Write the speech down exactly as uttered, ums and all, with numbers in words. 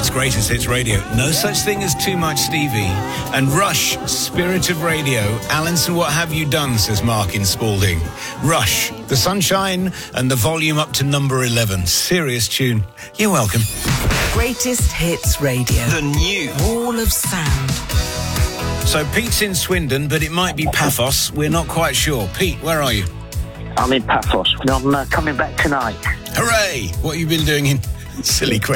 It's Greatest Hits Radio. No such thing as too much Stevie. And Rush, Spirit of Radio. Alanson, what have you done, says Mark in Spalding. Rush, The Sunshine and the volume up to number eleven. Serious tune. You're welcome. Greatest Hits Radio. The new Wall of Sound. So Pete's in Swindon, but it might be Paphos. We're not quite sure. Pete, where are you? I'm in Paphos. I'm uh, coming back tonight. Hooray! What have you been doing in silly